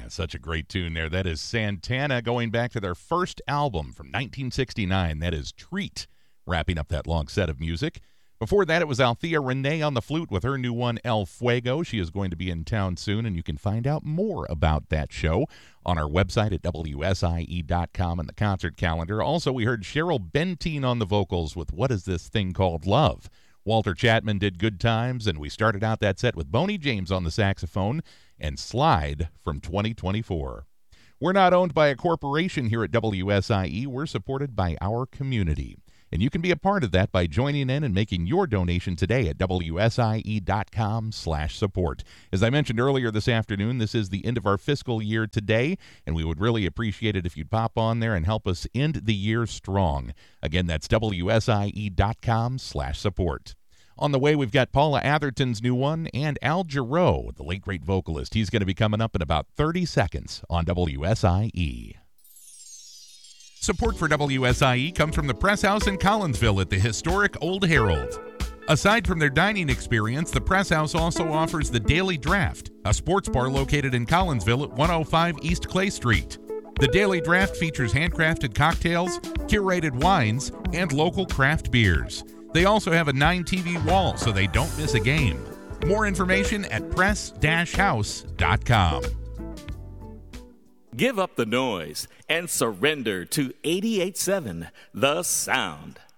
Such a great tune there. That is Santana going back to their first album from 1969. That is Treat, wrapping up that long set of music. Before that, it was Althea Renee on the flute with her new one, El Fuego. She is going to be in town soon, and you can find out more about that show on our website at WSIE.com and the concert calendar. Also, we heard Cheryl Benteen on the vocals with What Is This Thing Called Love? Walter Chapman did Good Times, and we started out that set with Boney James on the saxophone and Slide from 2024. We're not owned by a corporation here at WSIE. We're supported by our community. And you can be a part of that by joining in and making your donation today at WSIE.com/support. As I mentioned earlier this afternoon, this is the end of our fiscal year today, and we would really appreciate it if you'd pop on there and help us end the year strong. Again, that's WSIE.com/support. On the way, we've got Paula Atherton's new one and Al Jarreau, the late great vocalist. He's going to be coming up in about 30 seconds on WSIE. Support for WSIE comes from the Press House in Collinsville at the historic Old Herald. Aside from their dining experience, the Press House also offers the Daily Draft, a sports bar located in Collinsville at 105 East Clay Street. The Daily Draft features handcrafted cocktails, curated wines, and local craft beers. They also have a 9-TV wall so they don't miss a game. More information at press-house.com. Give up the noise and surrender to 88.7 The Sound.